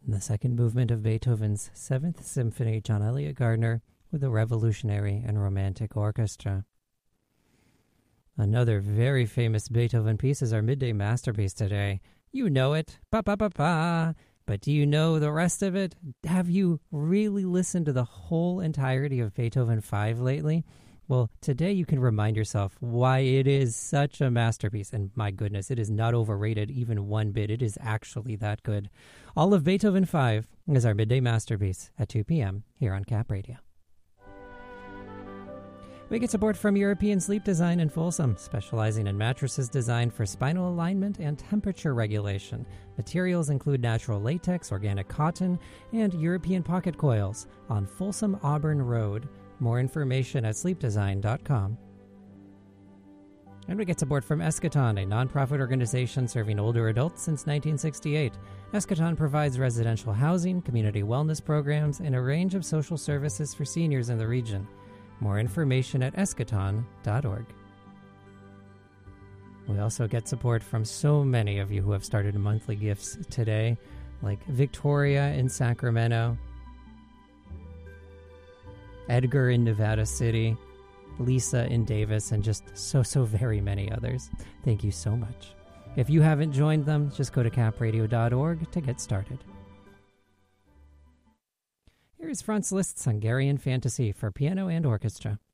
The second movement of Beethoven's Seventh Symphony, John Eliot Gardner, with a revolutionary and romantic orchestra. Another very famous Beethoven piece is our midday masterpiece today. You know it, ba-ba-ba-ba, but do you know the rest of it? Have you really listened to the whole entirety of Beethoven 5 lately? Well, today you can remind yourself why it is such a masterpiece. And my goodness, it is not overrated even one bit. It is actually that good. All of Beethoven 5 is our midday masterpiece at 2 p.m. here on Cap Radio. We get support from European Sleep Design in Folsom, specializing in mattresses designed for spinal alignment and temperature regulation. Materials include natural latex, organic cotton, and European pocket coils on Folsom Auburn Road. More information at sleepdesign.com. And we get support from Eschaton, a nonprofit organization serving older adults since 1968. Eschaton provides residential housing, community wellness programs, and a range of social services for seniors in the region. More information at eschaton.org. We also get support from so many of you who have started monthly gifts today, like Victoria in Sacramento, Edgar in Nevada City, Lisa in Davis, and just so very many others. Thank you so much. If you haven't joined them, just go to capradio.org to get started. Here is Franz Liszt's Hungarian Fantasy for piano and orchestra.